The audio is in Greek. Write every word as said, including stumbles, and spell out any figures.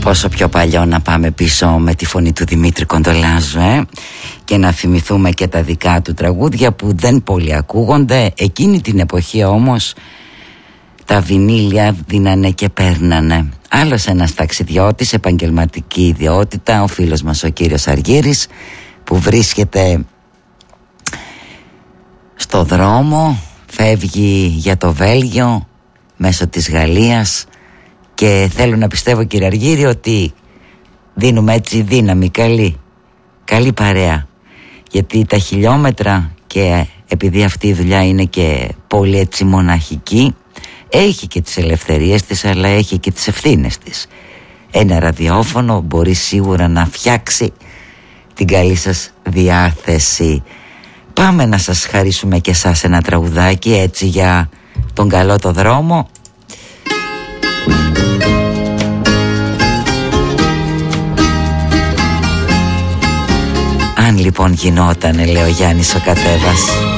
Πόσο πιο παλιό να πάμε πίσω με τη φωνή του Δημήτρη Κοντολάζου, ε? Και να θυμηθούμε και τα δικά του τραγούδια που δεν πολύ ακούγονται. Εκείνη την εποχή όμως τα βινίλια δίνανε και παίρνανε. Άλλος ένας ταξιδιώτης, επαγγελματική ιδιότητα, ο φίλος μας ο κύριος Αργύρης, που βρίσκεται στο δρόμο, φεύγει για το Βέλγιο μέσω της Γαλλίας, και θέλω να πιστεύω, κύριε Αργύρη, ότι δίνουμε έτσι δύναμη, καλή, καλή παρέα, γιατί τα χιλιόμετρα, και επειδή αυτή η δουλειά είναι και πολύ έτσι μοναχική, έχει και τις ελευθερίες της, αλλά έχει και τις ευθύνες της. Ένα ραδιόφωνο μπορεί σίγουρα να φτιάξει την καλή σας διάθεση. Πάμε να σας χαρίσουμε και εσάς ένα τραγουδάκι έτσι για τον καλό το δρόμο. Αν λοιπόν γινότανε, λέει ο Γιάννης ο Κατέβας.